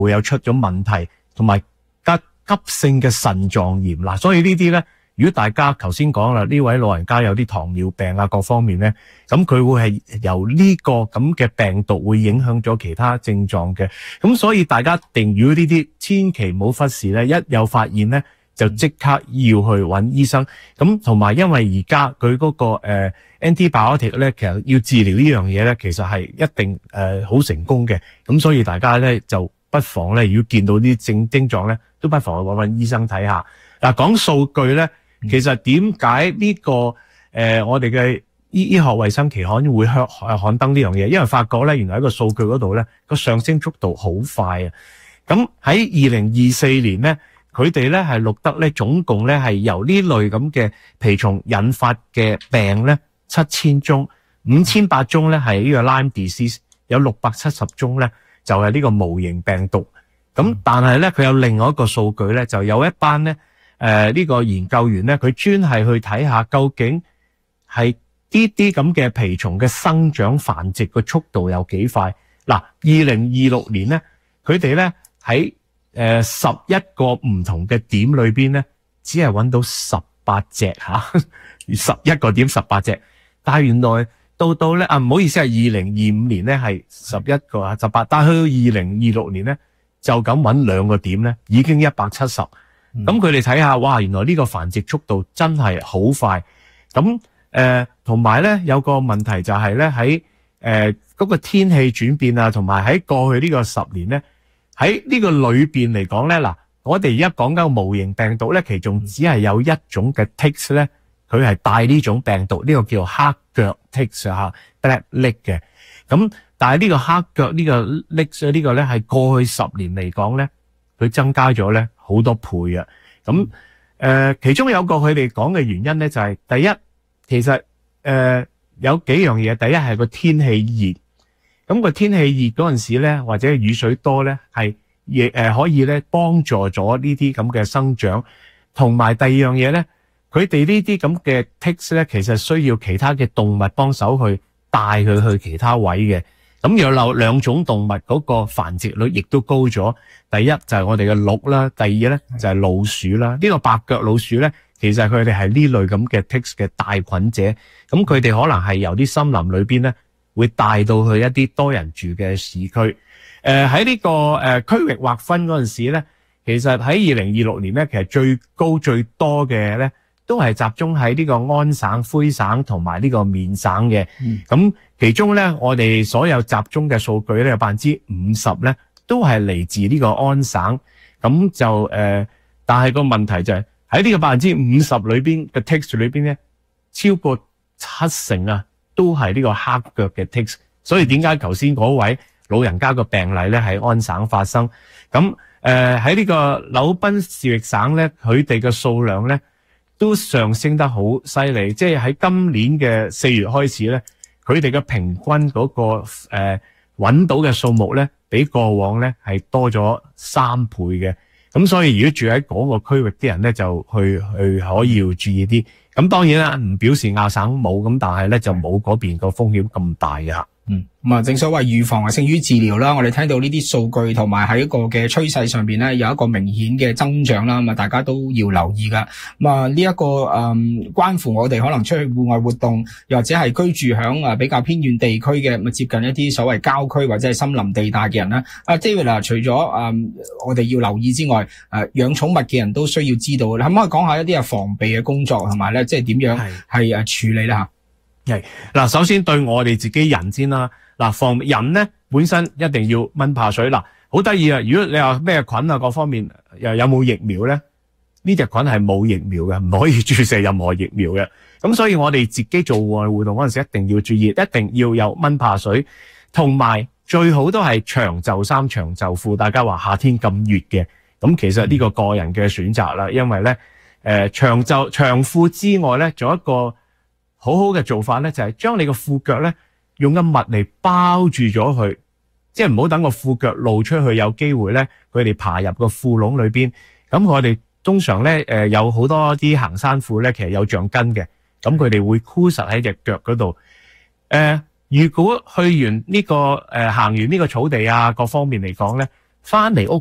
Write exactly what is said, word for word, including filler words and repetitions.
會有出咗問題，同埋急急性嘅腎臟炎啦。所以呢啲咧，如果大家頭先講啦，呢位老人家有啲糖尿病啊，各方面咧，咁佢會係由呢個咁嘅病毒會影響咗其他症狀嘅。咁所以大家一定如果呢啲千祈唔好忽視咧，一有發現咧就即刻要去揾醫生。咁同埋因為而家佢嗰個誒 antibiotic 咧，其實要治療呢樣嘢咧，其實係一定誒好成功嘅。咁所以大家咧就不妨咧，如果見到啲症症狀咧，都不妨去揾揾醫生睇下。嗱，講數據咧。其實點解呢個誒、呃、我哋嘅醫醫學衛生期刊會刊刊登呢樣嘢？因為發覺咧，原來喺個數據嗰度咧個上升速度好快啊！咁喺二零二四年咧，佢哋咧係錄得咧總共咧係由呢類咁嘅蜱蟲引發嘅病咧七千宗，五千八宗咧係呢個 Lyme disease， 有六百七十宗咧就係呢個無形病毒。咁但係咧佢有另外一個數據咧，就有一班咧。誒、呃，呢、這個研究員咧，佢專係去睇下究竟係呢啲咁嘅蜱蟲嘅生長繁殖個速度有幾快。嗱，二零二六年咧，佢哋咧喺誒十一個唔同嘅點裏邊咧，只係揾到十八隻吓，十一個點十八隻。但係原來到到咧啊，唔好意思，係二零二五年咧係十一個啊十八，但係去到二零二六年咧就咁揾兩個點咧，已經一百七十。咁佢哋睇下，哇！原來呢個繁殖速度真係好快。咁誒，同埋咧有個問題就係咧喺誒嗰個天氣轉變啊，同埋喺過去呢個十年咧，喺呢個裏邊嚟講咧，嗱，我哋而家講緊個無形病毒咧，其中只係有一種嘅 ticks 咧，佢係帶呢種病毒，呢個叫黑腳 ticks 嚇 black leg 嘅。咁但係呢個黑腳呢個 licks 呢個咧係過去十年嚟講咧，佢增加咗咧好多倍啊！咁誒、呃，其中有個佢哋講嘅原因咧，就係、是、第一，其實誒、呃、有幾樣嘢。第一係個天氣熱，咁個天氣熱嗰陣時咧，或者雨水多咧，係亦誒可以咧幫助咗呢啲咁嘅生長。同埋第二樣嘢咧，佢哋呢啲咁嘅 ticks 咧，其實需要其他嘅動物幫手去帶佢去其他位嘅。咁有兩兩種動物嗰個繁殖率亦都高咗。第一就係我哋嘅鹿啦，第二咧就係老鼠啦。呢個白腳老鼠咧，其實佢哋係呢類咁嘅 ticks 嘅帶菌者。咁佢哋可能係由啲森林裏邊咧，會帶到去一啲多人住嘅市區。誒喺呢個誒區域劃分嗰陣時咧，其實喺二零二六年咧，其實最高最多嘅咧，都係集中喺呢個安省、魁省同埋呢個緬省嘅。咁、嗯、其中咧，我哋所有集中嘅數據咧，有百分之五十咧，都係嚟自呢個安省。咁就誒、呃，但係個問題就係喺呢個百分之五十裏邊嘅 ticks 裏邊咧，超過七成啊，都係呢個黑腳嘅 ticks。所以點解頭先嗰位老人家個病例咧喺安省發生？咁誒喺呢個紐賓士域省咧，佢哋嘅數量咧，都上升得好犀利，即係喺今年嘅四月開始咧，佢哋嘅平均嗰、那個誒揾、呃、到嘅數目咧，比過往咧係多咗三倍嘅。咁所以如果住喺嗰個區域啲人咧，就去去可以要注意啲。咁當然啦，唔表示亞省冇，咁但係咧就冇嗰邊個風險咁大嘅。 嗯，咁啊，正所謂預防係勝於治療啦。我哋聽到呢啲數據同埋喺一個嘅趨勢上邊咧，有一個明顯嘅增長啦。咁啊，大家都要留意噶。咁啊，呢一個誒關乎我哋可能出去戶外活動，又或者係居住響啊比較偏遠地區嘅，咁啊接近一啲所謂郊區或者係森林地帶嘅人咧。啊 David 啊，除咗誒我哋要留意之外，誒養寵物嘅人都需要知道。你可唔可以講下一啲啊防備嘅工作，同埋咧即係點樣係誒處理咧吓？ 係嗱，首先對我哋自己人先啦。嗱，防人咧本身一定要蚊怕水。嗱，好得意啊！如果你話咩菌啊，各方面又有冇疫苗咧？呢隻菌係冇疫苗嘅，唔可以注射任何疫苗嘅。咁所以我哋自己做戶外活動嗰陣時，一定要注意，一定要有蚊怕水，同埋最好都係長袖衫、長袖褲。大家話夏天咁熱嘅，咁其實呢個個人嘅選擇啦，因為咧誒、呃、長袖長褲之外咧，仲有一個好好嘅做法咧，就係將你個褲腳咧用個襪嚟包住咗佢，即係唔好等個褲腳露出去，有機會咧佢哋爬入個褲窿裏邊。咁我哋通常咧誒有好多啲行山褲咧，其實有橡筋嘅，咁佢哋會箍實喺隻腳嗰度。誒、呃，如果去完呢、這個誒、呃、行完呢個草地啊，各方面嚟講咧， 翻嚟屋